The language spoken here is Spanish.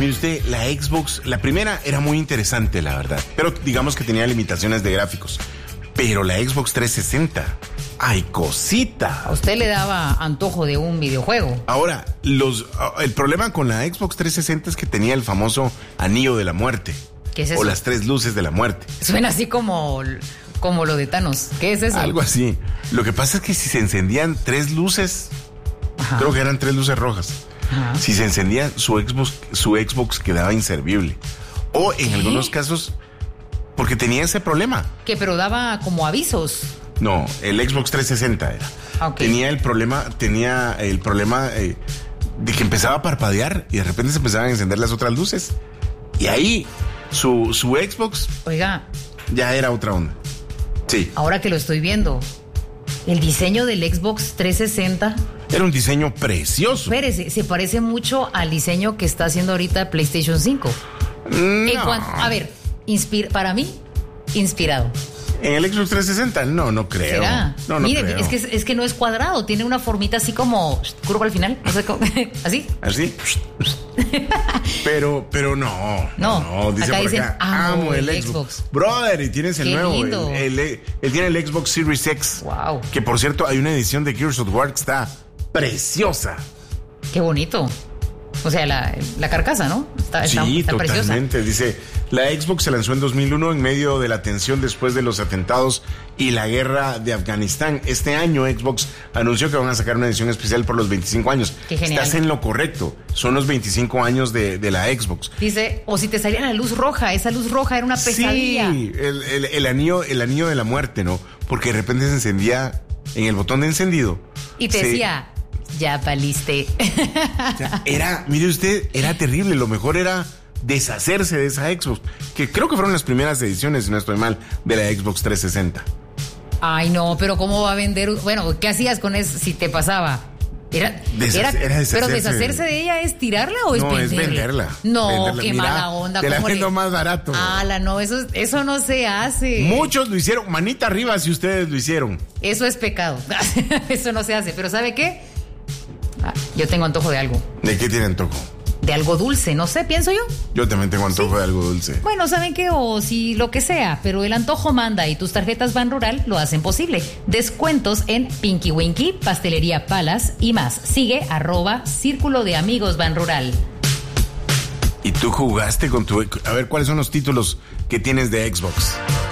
Mire usted, la Xbox, la primera era muy interesante, la verdad. Pero digamos que tenía limitaciones de gráficos. Pero la Xbox 360, ¡ay, cosita! A usted le daba antojo de un videojuego. Ahora, el problema con la Xbox 360 es que tenía el famoso anillo de la muerte. ¿Qué es eso? O las 3 luces de la muerte. Suena así como lo de Thanos. ¿Qué es eso? Algo así. Lo que pasa es que si se encendían 3 luces, Ajá. creo que eran 3 luces rojas. Ajá. Si se encendía, su Xbox quedaba inservible. O en algunos casos, porque tenía ese problema. ¿Qué? Pero daba como avisos. No, el Xbox 360 era. Okay. Tenía el problema de que empezaba a parpadear y de repente se empezaban a encender las otras luces. Y ahí su Xbox, Oiga, ya era otra onda. Sí. ahora que lo estoy viendo, el diseño del Xbox 360, Era un diseño precioso. espérese, se parece mucho al diseño que está haciendo ahorita PlayStation 5. No. A ver, para mí, inspirado. En el Xbox 360, no creo. ¿Será? No Mire, creo. es que no es cuadrado, tiene una formita así como curva al final, no sé cómo, ¿así? ¿Así? Pero no. Dice acá por dicen, acá, amo el Xbox. Xbox. Brother, y tienes el Qué nuevo. lindo. Él tiene el Xbox Series X. Wow. Que por cierto, hay una edición de Gears of War que está preciosa. Qué bonito. O sea, la carcasa, ¿no? Está preciosa. Totalmente. Dice, la Xbox se lanzó en 2001 en medio de la tensión después de los atentados y la guerra de Afganistán. Este año Xbox anunció que van a sacar una edición especial por los 25 años. Qué genial. Estás en lo correcto. Son los 25 años de la Xbox. Dice, o si te salía la luz roja, esa luz roja era una pesadilla. Sí, el anillo de la muerte, ¿no? Porque de repente se encendía en el botón de encendido. Y te decía, ya valiste. Mire usted, era terrible. Lo mejor era deshacerse de esa Xbox, que creo que fueron las primeras ediciones, si no estoy mal, de la Xbox 360. Ay, no, pero ¿cómo va a vender? Bueno, ¿qué hacías con eso si te pasaba? Era deshacerse. Pero deshacerse de ella, ¿es tirarla o es venderla? No, es venderla. No, venderla. qué Mira, mala onda. Te la ¿cómo vendo le- más barato. No, eso no se hace. Muchos lo hicieron. Manita arriba si ustedes lo hicieron. Eso es pecado. Eso no se hace. Pero ¿sabe qué? Yo tengo antojo de algo. ¿De qué tienen antojo? De algo dulce, no sé, pienso yo. Yo también tengo antojo de algo dulce. Bueno, ¿saben qué? O si lo que sea, pero el antojo manda y tus tarjetas Ban Rural lo hacen posible. Descuentos en Pinky Winky, Pastelería Palas y más. Sigue @Círculo de Amigos Ban Rural. ¿Y tú jugaste con tu... A ver, ¿cuáles son los títulos que tienes de Xbox?